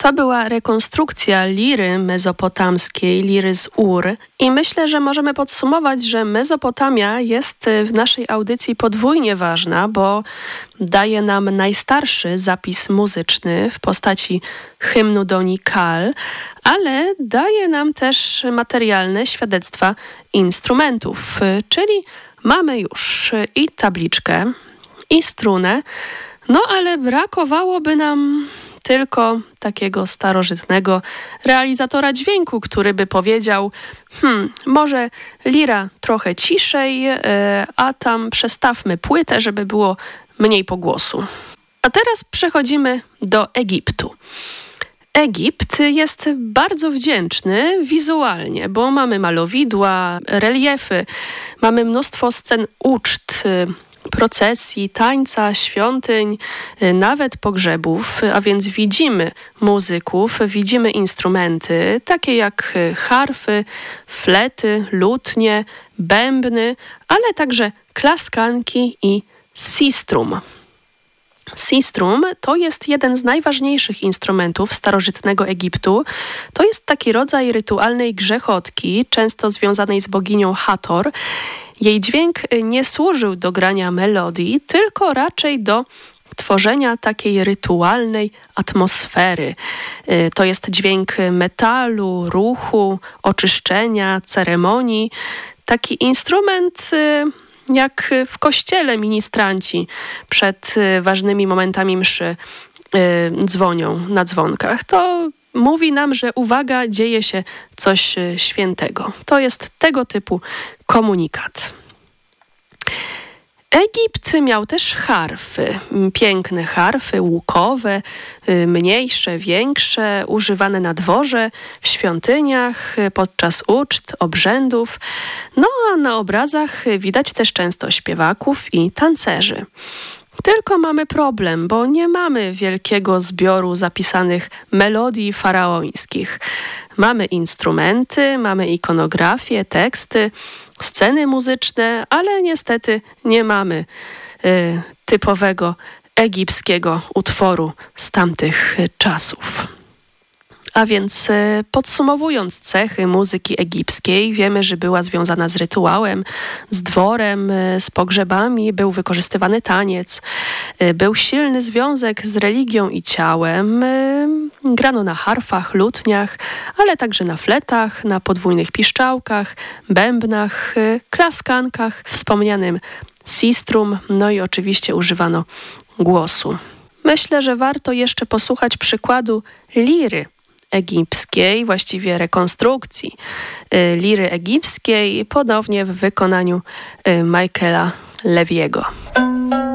To była rekonstrukcja liry mezopotamskiej, liry z Ur i myślę, że możemy podsumować, że Mezopotamia jest w naszej audycji podwójnie ważna, bo daje nam najstarszy zapis muzyczny w postaci hymnu Doni Kal, ale daje nam też materialne świadectwa instrumentów, czyli mamy już i tabliczkę, i strunę, no ale brakowałoby nam tylko takiego starożytnego realizatora dźwięku, który by powiedział, może lira trochę ciszej, a tam przestawmy płytę, żeby było mniej pogłosu. A teraz przechodzimy do Egiptu. Egipt jest bardzo wdzięczny wizualnie, bo mamy malowidła, reliefy, mamy mnóstwo scen uczt, procesji, tańca, świątyń, nawet pogrzebów, a więc widzimy muzyków, widzimy instrumenty, takie jak harfy, flety, lutnie, bębny, ale także klaskanki i sistrum. Sistrum to jest jeden z najważniejszych instrumentów starożytnego Egiptu. To jest taki rodzaj rytualnej grzechotki, często związanej z boginią Hathor. Jej dźwięk nie służył do grania melodii, tylko raczej do tworzenia takiej rytualnej atmosfery. To jest dźwięk metalu, ruchu, oczyszczenia, ceremonii. Taki instrument, jak w kościele ministranci przed ważnymi momentami mszy dzwonią na dzwonkach. To mówi nam, że uwaga, dzieje się coś świętego. To jest tego typu komunikat. Egipt miał też harfy, piękne harfy łukowe, mniejsze, większe, używane na dworze, w świątyniach, podczas uczt, obrzędów. No a na obrazach widać też często śpiewaków i tancerzy. Tylko mamy problem, bo nie mamy wielkiego zbioru zapisanych melodii faraońskich. Mamy instrumenty, mamy ikonografię, teksty, sceny muzyczne, ale niestety nie mamy typowego egipskiego utworu z tamtych czasów. A więc podsumowując cechy muzyki egipskiej, wiemy, że była związana z rytuałem, z dworem, z pogrzebami, był wykorzystywany taniec, był silny związek z religią i ciałem, grano na harfach, lutniach, ale także na fletach, na podwójnych piszczałkach, bębnach, klaskankach, wspomnianym sistrum, no i oczywiście używano głosu. Myślę, że warto jeszcze posłuchać przykładu liry egipskiej, właściwie rekonstrukcji liry egipskiej, ponownie w wykonaniu Michaela Leviego.